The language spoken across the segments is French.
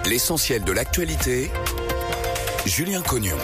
L'essentiel de l'actualité, Julien Cognon.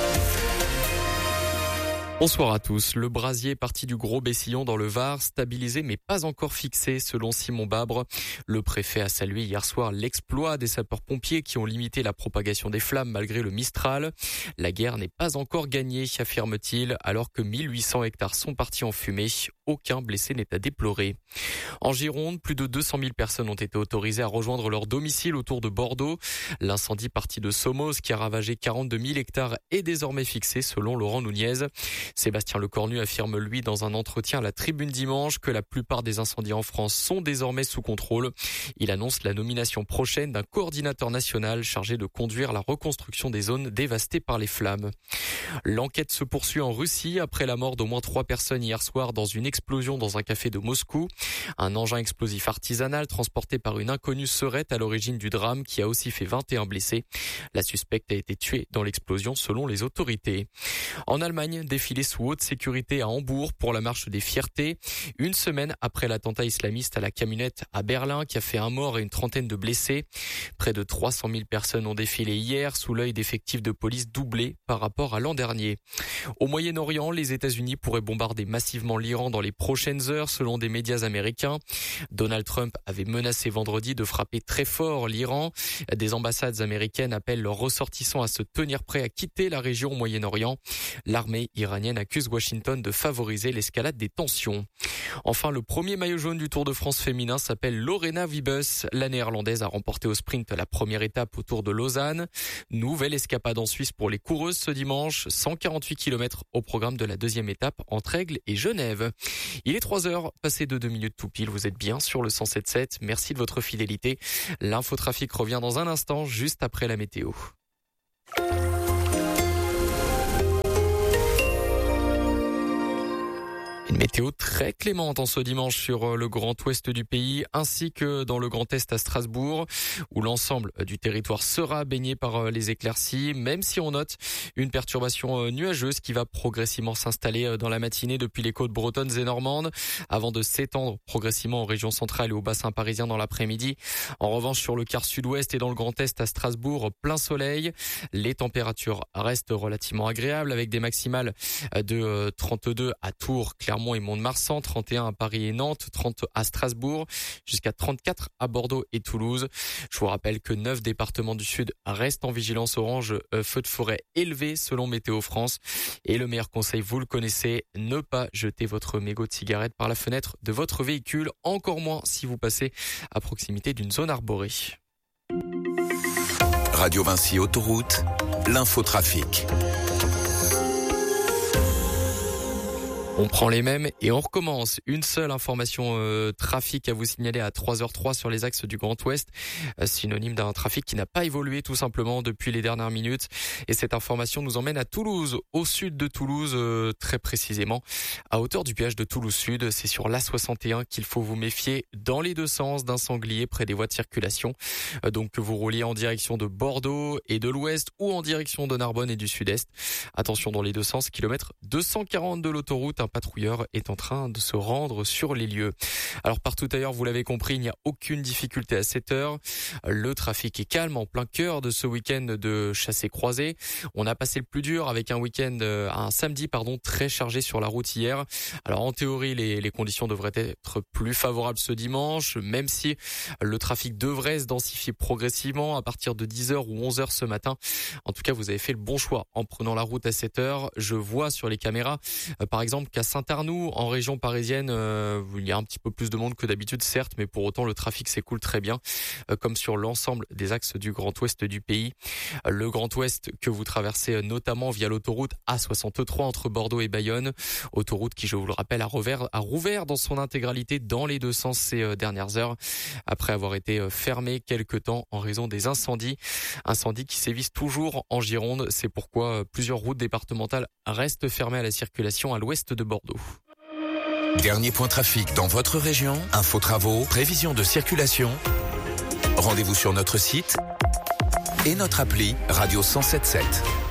Bonsoir à tous. Le brasier parti du Gros Bessillon dans le Var, stabilisé mais pas encore fixé selon Simon Babre. Le préfet a salué hier soir l'exploit des sapeurs-pompiers qui ont limité la propagation des flammes malgré le Mistral. La guerre n'est pas encore gagnée, affirme-t-il, alors que 1800 hectares sont partis en fumée. Aucun blessé n'est à déplorer. En Gironde, plus de 200 000 personnes ont été autorisées à rejoindre leur domicile autour de Bordeaux. L'incendie parti de Somos qui a ravagé 42 000 hectares est désormais fixé selon Laurent Nunez. Sébastien Lecornu affirme lui dans un entretien à la Tribune dimanche que la plupart des incendies en France sont désormais sous contrôle. Il annonce la nomination prochaine d'un coordinateur national chargé de conduire la reconstruction des zones dévastées par les flammes. L'enquête se poursuit en Russie après la mort d'au moins 3 personnes hier soir dans une explosion dans un café de Moscou. Un engin explosif artisanal transporté par une inconnue serait à l'origine du drame qui a aussi fait 21 blessés. La suspecte a été tuée dans l'explosion selon les autorités. En Allemagne, défilé sous haute sécurité à Hambourg pour la marche des fiertés. Une semaine après l'attentat islamiste à la camionnette à Berlin qui a fait un mort et une trentaine de blessés. Près de 300 000 personnes ont défilé hier sous l'œil d'effectifs de police doublés par rapport à l'an dernier. Au Moyen-Orient, les États-Unis pourraient bombarder massivement l'Iran dans les prochaines heures selon des médias américains. Donald Trump avait menacé vendredi de frapper très fort l'Iran. Des ambassades américaines appellent leurs ressortissants à se tenir prêts à quitter la région au Moyen-Orient. L'armée iranienne accuse Washington de favoriser l'escalade des tensions. Enfin, le premier maillot jaune du Tour de France féminin s'appelle Lorena Wiebes. La néerlandaise a remporté au sprint la première étape au Tour de Lausanne. Nouvelle escapade en Suisse pour les coureuses ce dimanche. 148 km au programme de la deuxième étape entre Aigle et Genève. Il est 3h, passé de 2 minutes tout pile. Vous êtes bien sur le 107.7. Merci de votre fidélité. L'infotrafic revient dans un instant, juste après la météo. Une météo très clémente en ce dimanche sur le grand ouest du pays ainsi que dans le grand est à Strasbourg où l'ensemble du territoire sera baigné par les éclaircies même si on note une perturbation nuageuse qui va progressivement s'installer dans la matinée depuis les côtes bretonnes et normandes avant de s'étendre progressivement en région centrale et au bassin parisien dans l'après-midi. En revanche sur le quart sud-ouest et dans le grand est à Strasbourg, plein soleil. Les températures restent relativement agréables avec des maximales de 32 à Tours, Clermont et Mont-de-Marsan, 31 à Paris et Nantes, 30 à Strasbourg, jusqu'à 34 à Bordeaux et Toulouse. Je vous rappelle que 9 départements du Sud restent en vigilance orange feu de forêt élevé selon Météo France. Et le meilleur conseil, vous le connaissez, ne pas jeter votre mégot de cigarette par la fenêtre de votre véhicule, encore moins si vous passez à proximité d'une zone arborée. Radio Vinci Autoroute, l'infotrafic. On prend les mêmes et on recommence. Une seule information trafic à vous signaler à 3h03 sur les axes du Grand Ouest, synonyme d'un trafic qui n'a pas évolué tout simplement depuis les dernières minutes. Et cette information nous emmène à Toulouse, au sud de Toulouse, très précisément, à hauteur du péage de Toulouse Sud. C'est sur l'A61 qu'il faut vous méfier dans les deux sens d'un sanglier près des voies de circulation. Donc que vous rouliez en direction de Bordeaux et de l'ouest ou en direction de Narbonne et du sud-est. Attention dans les deux sens, kilomètre 240 de l'autoroute. Un patrouilleur est en train de se rendre sur les lieux. Alors partout ailleurs, vous l'avez compris, il n'y a aucune difficulté à cette heure. Le trafic est calme en plein cœur de ce week-end de chassé-croisé. On a passé le plus dur avec un samedi très chargé sur la route hier. Alors en théorie, les conditions devraient être plus favorables ce dimanche, même si le trafic devrait se densifier progressivement à partir de 10h ou 11h ce matin. En tout cas, vous avez fait le bon choix en prenant la route à cette heure. Je vois sur les caméras, par exemple, qu'à Saint-Arnoux, en région parisienne, il y a un petit peu plus de monde que d'habitude, certes, mais pour autant, le trafic s'écoule très bien, comme sur l'ensemble des axes du Grand Ouest du pays. Le Grand Ouest que vous traversez notamment via l'autoroute A63 entre Bordeaux et Bayonne, autoroute qui, je vous le rappelle, a rouvert dans son intégralité dans les deux sens ces dernières heures, après avoir été fermée quelque temps en raison des incendies qui sévissent toujours en Gironde. C'est pourquoi plusieurs routes départementales restent fermées à la circulation à l'ouest de Bordeaux. Dernier point trafic dans votre région, infos travaux, prévision de circulation. Rendez-vous sur notre site et notre appli Radio 107.7.